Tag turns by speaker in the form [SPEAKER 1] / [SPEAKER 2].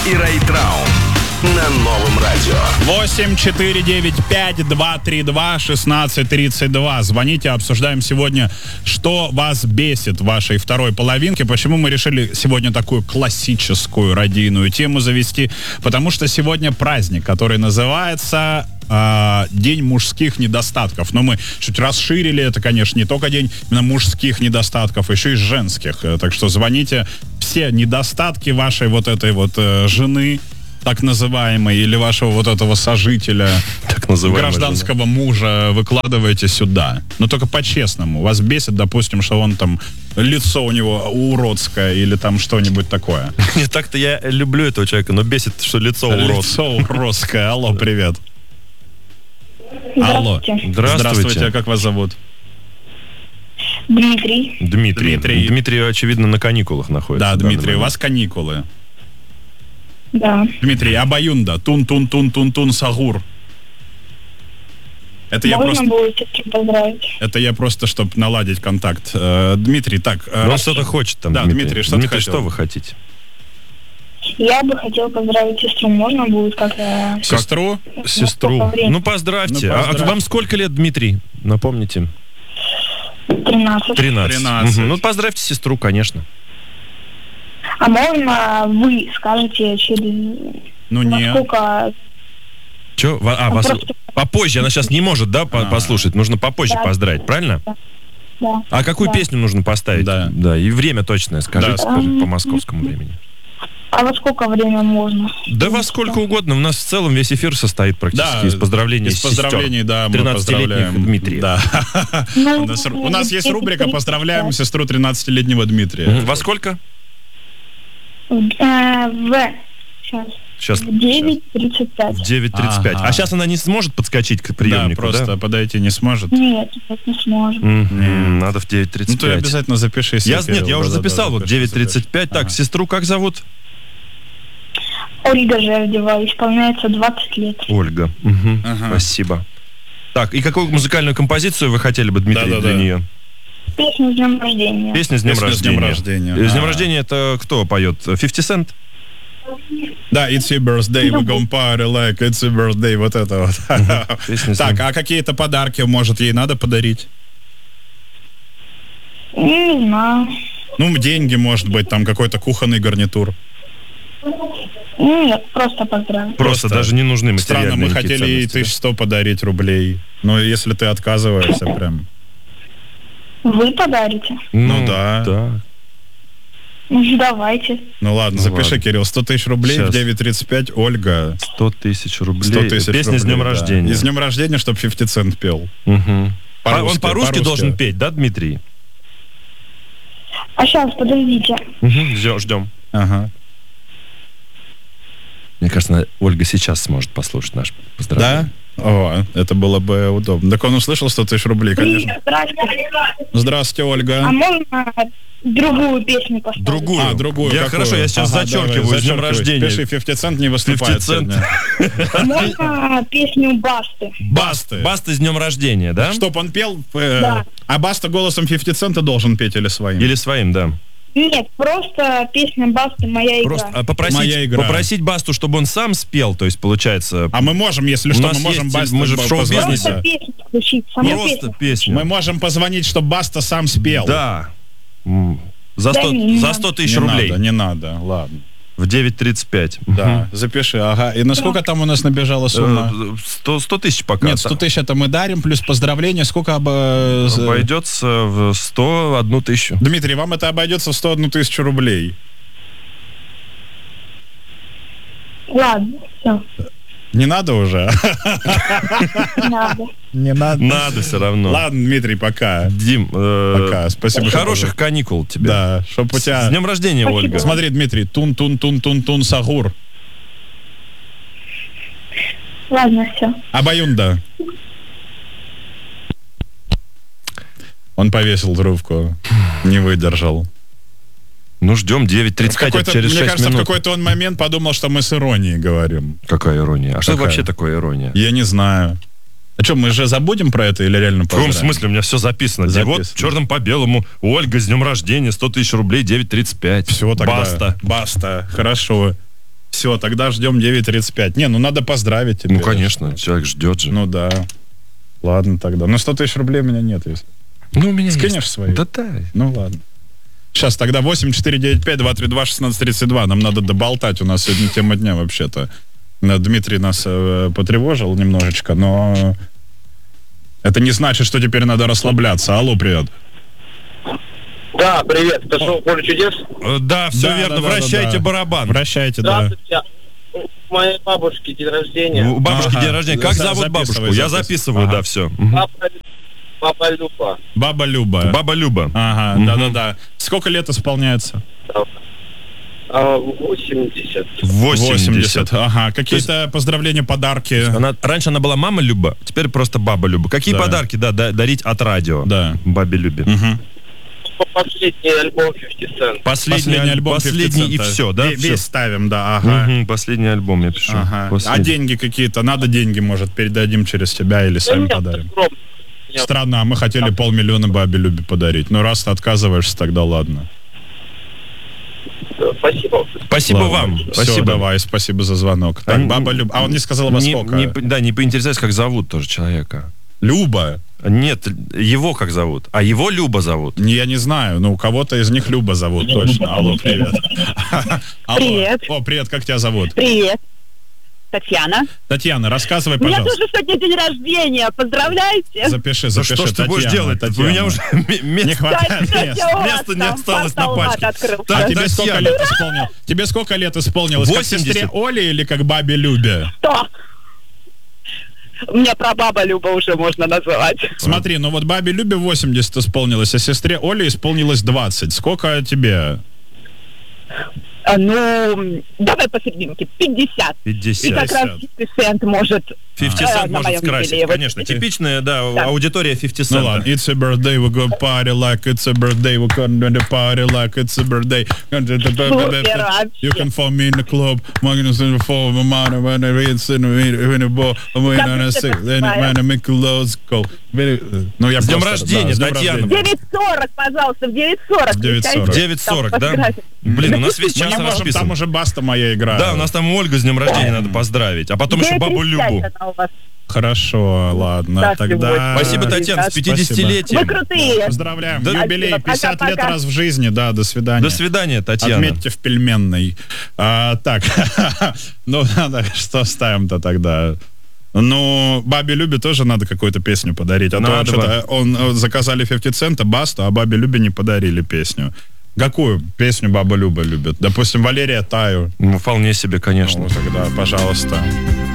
[SPEAKER 1] и Райтраун на новом радио.
[SPEAKER 2] 8-495-232-1632. Звоните, обсуждаем сегодня, что вас бесит в вашей второй половинке. Почему мы решили сегодня такую классическую радийную тему завести? Потому что сегодня праздник, который называется День мужских недостатков. Но мы чуть расширили это, конечно, не только день именно мужских недостатков, еще и женских. Так что звоните. Все недостатки вашей вот этой вот жены, так называемой, или вашего вот этого сожителя,
[SPEAKER 3] так называемой
[SPEAKER 2] гражданского мужа выкладывайте сюда. Но только по-честному. Вас бесит, допустим, что он там, лицо у него уродское или там что-нибудь такое.
[SPEAKER 3] Не так-то я люблю этого человека, но бесит, что лицо уродское.
[SPEAKER 2] Лицо уродское. Алло, привет. Алло.
[SPEAKER 3] Здравствуйте.
[SPEAKER 2] А как вас зовут?
[SPEAKER 4] Дмитрий.
[SPEAKER 3] Дмитрий, очевидно, на каникулах находится.
[SPEAKER 2] Да, Дмитрий, у вас каникулы.
[SPEAKER 4] Да.
[SPEAKER 2] Дмитрий, Абаюнда, тун-тун-тун-тун-тун, сагур. Это я
[SPEAKER 4] Можно
[SPEAKER 2] просто...
[SPEAKER 4] будет сестру поздравить?
[SPEAKER 2] Это я просто, чтобы наладить контакт. Дмитрий, так...
[SPEAKER 3] Он что-то хочет там,
[SPEAKER 2] да, Дмитрий, что ты хотел?
[SPEAKER 3] Что вы хотите?
[SPEAKER 4] Я бы хотел поздравить сестру. Можно будет как-то...
[SPEAKER 2] Сестру?
[SPEAKER 3] Сестру. Ну, поздравьте.
[SPEAKER 2] Ну,
[SPEAKER 3] А вам сколько лет, Дмитрий? Напомните.
[SPEAKER 4] 13.
[SPEAKER 3] 13. Угу. Ну, поздравьте сестру, конечно.
[SPEAKER 4] А можно вы скажете через...
[SPEAKER 2] Ну, нет.
[SPEAKER 4] Насколько...
[SPEAKER 3] Че? Вас... Попозже, она сейчас не может, да, послушать? Нужно попозже поздравить, правильно?
[SPEAKER 4] Да.
[SPEAKER 3] А какую песню нужно поставить?
[SPEAKER 2] Да.
[SPEAKER 3] И время точное скажите, по московскому времени.
[SPEAKER 4] А во сколько время можно?
[SPEAKER 3] Да во сколько угодно. У нас в целом весь эфир состоит практически из поздравлений
[SPEAKER 2] из поздравлений, да, мы
[SPEAKER 3] 13-летних Дмитрия.
[SPEAKER 2] Да. У нас есть рубрика «Поздравляем сестру 13-летнего Дмитрия».
[SPEAKER 3] Во сколько?
[SPEAKER 4] Сейчас. В 9:35.
[SPEAKER 3] В 9:35. А сейчас она не сможет подскочить к приемнику,
[SPEAKER 2] да? Просто подойти не сможет?
[SPEAKER 4] Нет, не сможет.
[SPEAKER 3] Надо в 9:35.
[SPEAKER 2] Ну, ты обязательно запиши.
[SPEAKER 3] Нет, я уже записал. Вот 9:35. Так, сестру как зовут?
[SPEAKER 4] Ольга Жердева. Исполняется 20 лет.
[SPEAKER 3] Ольга. Спасибо. Так, и какую музыкальную композицию вы хотели бы, Дмитрий, для нее?
[SPEAKER 4] Песню с днем рождения.
[SPEAKER 3] Песня с днем рождения. С днем рождения это кто поет? 50 Cent?
[SPEAKER 2] Да, it's your birthday, we gonna party like it's your birthday, вот это вот. Так, а какие-то подарки, может, ей надо подарить?
[SPEAKER 4] Не знаю.
[SPEAKER 2] Ну, деньги, может быть, там какой-то кухонный гарнитур.
[SPEAKER 4] Нет, просто поздравить.
[SPEAKER 3] Просто даже не нужны материальные
[SPEAKER 2] ценности. Странно, мы хотели ей 1100 подарить рублей. Но если ты отказываешься прям...
[SPEAKER 4] Вы подарите?
[SPEAKER 2] Ну да.
[SPEAKER 4] Ну, давайте.
[SPEAKER 2] Ну ладно, запиши, Кирилл, 100 тысяч рублей в 9:35, Ольга.
[SPEAKER 3] 100 тысяч рублей.
[SPEAKER 2] 100 тысяч
[SPEAKER 3] Песня с днем рождения.
[SPEAKER 2] И с днем рождения, чтобы 50 Cent пел.
[SPEAKER 3] Он по-русски должен петь, да, Дмитрий?
[SPEAKER 4] А сейчас, подождите.
[SPEAKER 3] Ждем.
[SPEAKER 2] Ага.
[SPEAKER 3] Мне кажется, Ольга сейчас сможет послушать наш поздравление.
[SPEAKER 2] Да? О, это было бы удобно. Так он услышал 100 тысяч рублей, конечно. Здравствуйте, Ольга.
[SPEAKER 4] А можно другую песню поставить?
[SPEAKER 2] Другую.
[SPEAKER 3] Хорошо, я сейчас зачеркиваю. С днем рождения.
[SPEAKER 2] Пиши, 50 Cent не выступает сегодня.
[SPEAKER 4] Можно песню Басты?
[SPEAKER 3] Басты с днем рождения, да?
[SPEAKER 2] Чтоб он пел?
[SPEAKER 4] Да.
[SPEAKER 2] А Баста голосом 50 Cent должен петь или своим?
[SPEAKER 3] Или своим, да.
[SPEAKER 4] Нет, просто песня Басты «Моя игра».
[SPEAKER 3] Просто попросить Басту, чтобы он сам спел, то есть получается...
[SPEAKER 2] А мы можем, если что, мы можем Басту...
[SPEAKER 3] Мы же в шоу-бизнесе.
[SPEAKER 4] Просто песню включить,
[SPEAKER 3] Просто песню.
[SPEAKER 2] Мы можем позвонить, чтобы Баста сам спел.
[SPEAKER 3] Да. За 100 тысяч рублей.
[SPEAKER 2] Не надо, ладно.
[SPEAKER 3] В 9:35.
[SPEAKER 2] Да, запиши, ага. И насколько там у нас набежала сумма?
[SPEAKER 3] 100 тысяч пока.
[SPEAKER 2] Нет, 100 тысяч это мы дарим, плюс поздравления. Сколько
[SPEAKER 3] обойдется в 101 тысячу.
[SPEAKER 2] Дмитрий, вам это обойдется в 101 тысячу рублей.
[SPEAKER 4] Ладно, все.
[SPEAKER 2] Не надо уже?
[SPEAKER 4] Надо.
[SPEAKER 2] Не надо?
[SPEAKER 3] Надо все равно.
[SPEAKER 2] Ладно, Дмитрий, пока.
[SPEAKER 3] Дим,
[SPEAKER 2] пока, спасибо.
[SPEAKER 3] Хороших каникул тебе.
[SPEAKER 2] Да, чтоб у тебя...
[SPEAKER 3] С днем рождения,
[SPEAKER 4] Спасибо.
[SPEAKER 3] Ольга.
[SPEAKER 2] Смотри, Дмитрий, тун-тун-тун-тун-тун, сагур.
[SPEAKER 4] Ладно, все.
[SPEAKER 2] Абаюнда. Он повесил трубку, не выдержал.
[SPEAKER 3] Ну, ждем 9:35 через 6 минут.
[SPEAKER 2] Мне кажется, в какой-то он момент подумал, что мы с иронией говорим.
[SPEAKER 3] Какая ирония? А что вообще такое ирония?
[SPEAKER 2] Я не знаю. А что, мы же забудем про это или реально поздравим?
[SPEAKER 3] В каком смысле? У меня все записано. Вот черным по белому. Ольга, с днем рождения, 100 тысяч рублей, 9:35.
[SPEAKER 2] Все тогда.
[SPEAKER 3] Баста.
[SPEAKER 2] Баста. Хорошо. все, тогда ждем 9:35. Не, ну надо поздравить тебя.
[SPEAKER 3] Ну, конечно, человек ждет же.
[SPEAKER 2] Ну да. Ладно тогда. Ну 100 тысяч рублей у меня нет. Если...
[SPEAKER 3] Ну, у меня
[SPEAKER 2] скинешь
[SPEAKER 3] есть.
[SPEAKER 2] свои?
[SPEAKER 3] Да.
[SPEAKER 2] Ну ладно. Сейчас тогда 8495-232-1632. Нам надо доболтать. У нас сегодня тема дня вообще-то. Дмитрий нас потревожил немножечко, но это не значит, что теперь надо расслабляться. Алло, привет.
[SPEAKER 5] Да, привет. Это шоу «Поле чудес»?
[SPEAKER 3] Да, все верно. Вращайте барабан.
[SPEAKER 2] Вращайте, да.
[SPEAKER 5] Здравствуйте. У моей бабушки день рождения.
[SPEAKER 3] У бабушки день рождения. Как зовут бабушку? Я записываю, да, все.
[SPEAKER 5] Баба Люба.
[SPEAKER 2] Баба Люба.
[SPEAKER 3] Баба Люба.
[SPEAKER 2] Ага, да-да-да. Сколько лет исполняется?
[SPEAKER 5] 80.
[SPEAKER 3] 80.
[SPEAKER 2] Ага. Какие-то поздравления, подарки?
[SPEAKER 3] Раньше она была мама Люба, теперь просто баба Люба. Какие подарки, дарить от радио?
[SPEAKER 2] Да.
[SPEAKER 3] Бабе Любе.
[SPEAKER 5] Последний альбом 50 Cent.
[SPEAKER 3] Последний альбом, последний и все, да?
[SPEAKER 2] Весь ставим, да, ага.
[SPEAKER 3] Последний альбом я пишу.
[SPEAKER 2] Ага. А деньги какие-то? Надо деньги, может, передадим через тебя или сами подарим? Странно, а мы хотели 500 000 бабе Любе подарить. Но раз ты отказываешься, тогда ладно.
[SPEAKER 5] Спасибо.
[SPEAKER 3] Спасибо
[SPEAKER 2] ладно.
[SPEAKER 3] вам.
[SPEAKER 2] Все,
[SPEAKER 3] Спасибо.
[SPEAKER 2] давай, спасибо за звонок. Так, баба Люба. А он не сказал во сколько?
[SPEAKER 3] Не поинтересуюсь, как зовут тоже человека.
[SPEAKER 2] Люба?
[SPEAKER 3] Нет, его как зовут. А его Люба зовут.
[SPEAKER 2] Я не знаю, но у кого-то из них Люба зовут точно. Алло, привет.
[SPEAKER 6] Привет.
[SPEAKER 2] О, привет, как тебя зовут?
[SPEAKER 6] Привет. Татьяна.
[SPEAKER 2] Татьяна, рассказывай,
[SPEAKER 6] У меня
[SPEAKER 2] пожалуйста.
[SPEAKER 6] тоже сегодня день рождения. Поздравляйте.
[SPEAKER 2] Запиши,
[SPEAKER 3] Ну что ж ты будешь делать? У меня уже
[SPEAKER 2] не хватает места.
[SPEAKER 3] места не осталось на пачке.
[SPEAKER 2] А тебе сколько лет исполнилось? Тебе сколько лет исполнилось? Как
[SPEAKER 3] 80.
[SPEAKER 2] сестре Оле или как бабе Любе?
[SPEAKER 6] Что? Мне прабаба Люба уже можно называть.
[SPEAKER 2] Смотри, ну вот бабе Любе 80 исполнилось, а сестре Оле исполнилось 20. Сколько тебе?
[SPEAKER 6] Ну, давай посерединке. 50.
[SPEAKER 3] 50.
[SPEAKER 6] И как раз 50 Cent может
[SPEAKER 3] 50 Cent
[SPEAKER 6] на
[SPEAKER 3] может
[SPEAKER 6] моем
[SPEAKER 3] скрасить,
[SPEAKER 6] юбилее.
[SPEAKER 3] конечно. Типичная, да, аудитория 50
[SPEAKER 2] Ну
[SPEAKER 3] Cent.
[SPEAKER 2] ладно, it's a birthday, we're gonna party like it's a birthday, we're gonna party like it's a birthday. You can find me in the club, Magnus in the fall, my man, when I read in the ball, I'm waiting on a sick, then man, I make close go. Ну, я
[SPEAKER 3] С днем
[SPEAKER 2] просто-
[SPEAKER 3] рождения,
[SPEAKER 2] да, с днем
[SPEAKER 3] Татьяна.
[SPEAKER 2] рождения.
[SPEAKER 6] 9:40, пожалуйста, в 9:40.
[SPEAKER 2] 9:40.
[SPEAKER 3] 9:40, да? Блин, у нас весь
[SPEAKER 2] Мы
[SPEAKER 3] час
[SPEAKER 2] не можем, там
[SPEAKER 3] расписан.
[SPEAKER 2] уже баста моя играет.
[SPEAKER 3] Да, у нас там Ольгу с днем рождения надо поздравить. А потом еще бабу Любу.
[SPEAKER 2] Хорошо, ладно,
[SPEAKER 6] Да,
[SPEAKER 2] тогда...
[SPEAKER 6] сегодня.
[SPEAKER 3] Спасибо, Татьяна, с 50-летием.
[SPEAKER 6] Вы крутые.
[SPEAKER 2] Поздравляем.
[SPEAKER 3] Да,
[SPEAKER 2] Юбилей,
[SPEAKER 6] спасибо.
[SPEAKER 2] 50 лет
[SPEAKER 6] Пока-пока.
[SPEAKER 2] раз в жизни, да, до свидания.
[SPEAKER 3] До свидания, Татьяна.
[SPEAKER 2] Отметьте в пельменной. Так, ну, надо, что ставим-то тогда? Ну, бабе Любе тоже надо какую-то песню подарить. А то
[SPEAKER 3] Надо
[SPEAKER 2] что-то он заказали 50 цента, басту, а бабе Любе не подарили песню. Какую песню баба Люба любит? Допустим, Валерия Таю.
[SPEAKER 3] Ну, вполне себе, конечно.
[SPEAKER 2] Ну, тогда, пожалуйста.